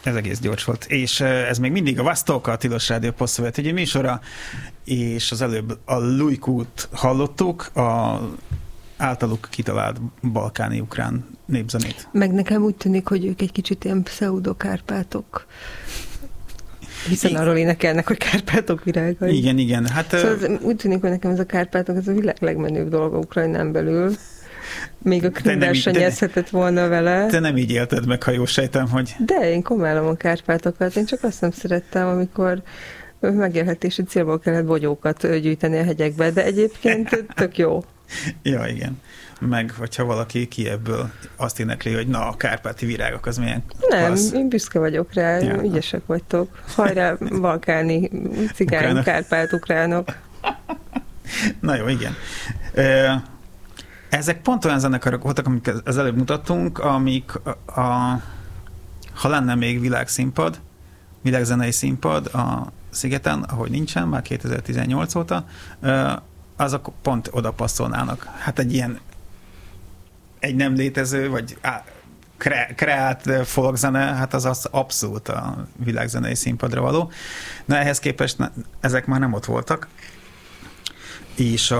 Ez egész gyors volt. És ez még mindig a Vostok, a Tilos Rádió posztszövetségi műsora, és az előbb a Lujkút hallottuk, a általuk kitalált balkáni-ukrán népzenét. Meg nekem úgy tűnik, hogy ők egy kicsit ilyen pseudokárpátok. Hiszen arról énekelnek, hogy Kárpátok virágai. Igen. Hát, szóval úgy tűnik, hogy nekem ez a Kárpátok, ez a világ legmenőbb dolog a Ukrajnán belül. Még a Krím versenyezhetett volna vele. Te nem így élted meg, ha jól sejtem, hogy... De én komálom a Kárpátokat. Én csak azt nem szerettem, amikor megélhetési célból kellett bogyókat gyűjteni a hegyekbe, de egyébként tök jó. Ja, igen. Meg, hogyha valaki Kijevből azt énekli, hogy na, a kárpáti virágok, az milyen klassz. Nem, én büszke vagyok rá, ja. Ügyesek vagytok. Hajrá, balkáni, cigány, kárpát, ukránok. Na jó, igen. Ezek pont olyan zenekarok voltak, amik az előbb mutattunk, amik ha lenne még világszínpad, világzenei színpad a szigeten, ahogy nincsen, már 2018 óta, azok pont oda passzolnának. Hát egy nem létező, vagy kreált folkzene, hát az abszolút a világzenei színpadra való. Na ehhez képest ezek már nem ott voltak. És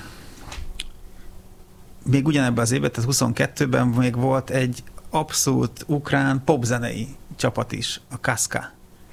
még ugyanebben az évben, tehát 22-ben még volt egy abszolút ukrán popzenei csapat is, a Kaska.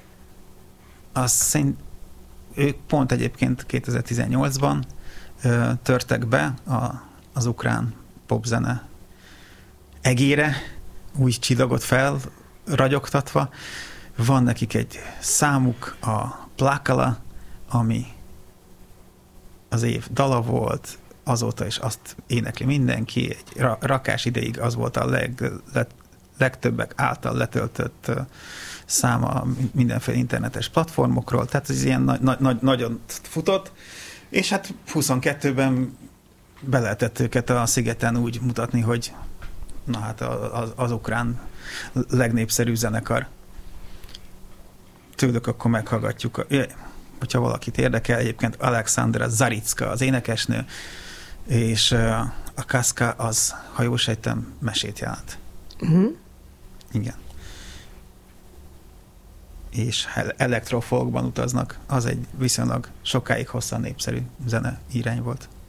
Ők pont egyébként 2018-ban törtek be az ukrán popzene egére, úgy csillagot fel, ragyogtatva. Van nekik egy számuk, a Plakala, ami az év dala volt, azóta is azt énekli mindenki, egy rakás ideig az volt a legtöbbek által letöltött száma mindenféle internetes platformokról, tehát ez ilyen nagyon futott, és hát 22-ben be lehetett őket a szigeten úgy mutatni, hogy na hát az ukrán legnépszerűbb zenekar. Tőlük akkor meghallgatjuk, hogyha valakit érdekel, egyébként Alexandra Zaricka az énekesnő, és a Kaska az, ha jól sejtem, mesét jelent. Uh-huh. Igen. És elektrofolkban utaznak, az egy viszonylag sokáig hosszan népszerű zene irány volt.